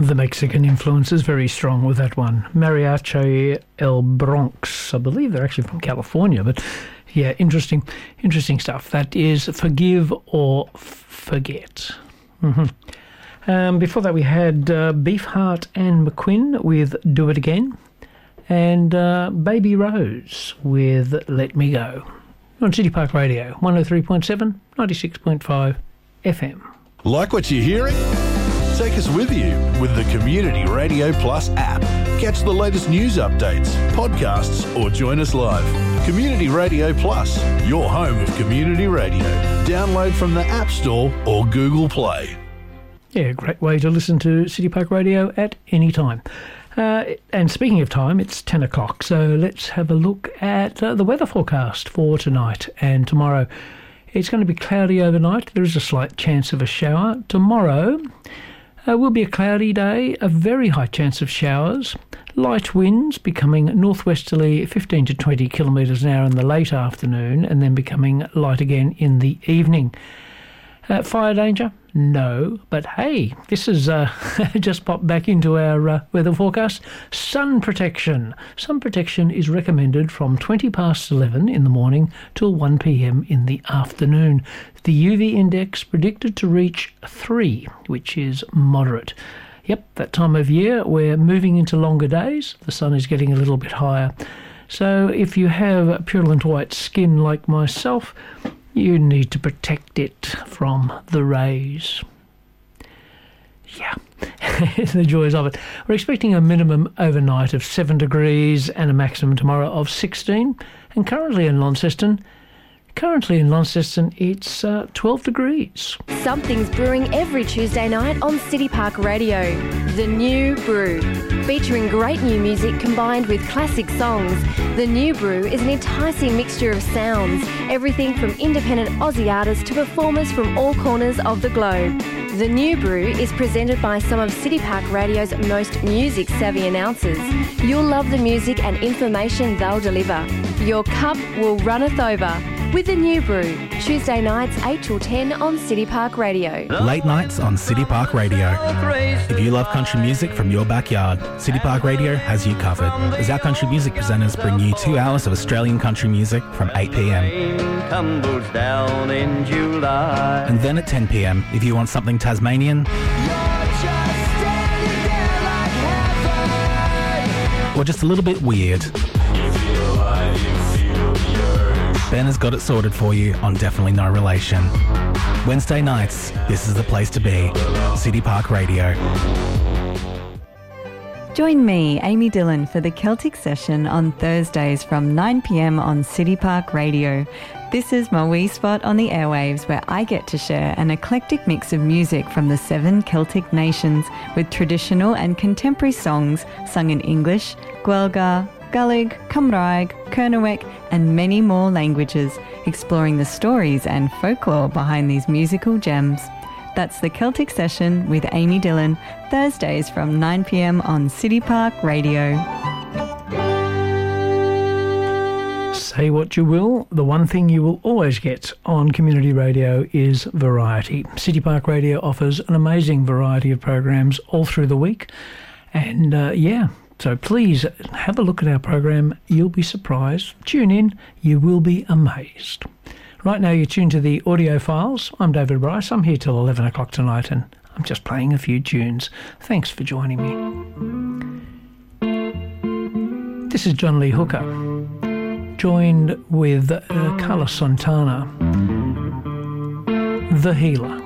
The Mexican influence is very strong with that one. Mariachi El Bronx. I believe they're actually from California, but yeah, interesting stuff. That is Forgive or Forget. Before that we had Beefheart and McQuinn with Do It Again, and Baby Rose with Let Me Go. On City Park Radio, 103.7, 96.5 FM. Like what you're hearing? Take us with you with the Community Radio Plus app. Catch the latest news updates, podcasts, or join us live. Community Radio Plus, your home of community radio. Download from the App Store or Google Play. Yeah, great way to listen to City Park Radio at any time. And speaking of time, it's 10 o'clock, so let's have a look at the weather forecast for tonight and tomorrow. It's going to be cloudy overnight. There is a slight chance of a shower. Tomorrow will be a cloudy day, a very high chance of showers. Light winds becoming northwesterly 15 to 20 kilometres an hour in the late afternoon, and then becoming light again in the evening. Fire danger? No, but hey, this is just popped back into our weather forecast. Sun protection. Sun protection is recommended from 20 past 11 in the morning till 1 p.m. in the afternoon. The UV index predicted to reach 3, which is moderate. Yep, that time of year we're moving into longer days. The sun is getting a little bit higher. So if you have purulent white skin like myself, you need to protect it from the rays. Yeah, the joys of it. We're expecting a minimum overnight of 7 degrees and a maximum tomorrow of 16. And currently in Launceston, it's 12 degrees. Something's brewing every Tuesday night on City Park Radio. The New Brew. Featuring great new music combined with classic songs, The New Brew is an enticing mixture of sounds, everything from independent Aussie artists to performers from all corners of the globe. The New Brew is presented by some of City Park Radio's most music-savvy announcers. You'll love the music and information they'll deliver. Your cup will runneth over with The New Brew. Tuesday nights 8 till 10 on City Park Radio. Late nights on City Park Radio. If you love country music from your backyard, City Park Radio has you covered, as our country music presenters bring you 2 hours of Australian country music from 8 p.m. And then at 10 p.m, if you want something Tasmanian, or just a little bit weird, Ben has got it sorted for you on Definitely No Relation. Wednesday nights, this is the place to be. City Park Radio. Join me, Amy Dillon, for the Celtic Session on Thursdays from 9 p.m. on City Park Radio. This is my wee spot on the airwaves where I get to share an eclectic mix of music from the 7 Celtic nations with traditional and contemporary songs sung in English, Guelga, Gaelic, Cymraeg, Kernewek and many more languages, exploring the stories and folklore behind these musical gems. That's the Celtic Session with Amy Dillon, Thursdays from 9 p.m. on City Park Radio. Say what you will, the one thing you will always get on community radio is variety. City Park Radio offers an amazing variety of programs all through the week. And so please have a look at our program. You'll be surprised. Tune in. You will be amazed. Right now you're tuned to the audio files. I'm David Bryce. I'm here till 11 o'clock tonight and I'm just playing a few tunes. Thanks for joining me. This is John Lee Hooker, joined with Carlos Santana, The Healer.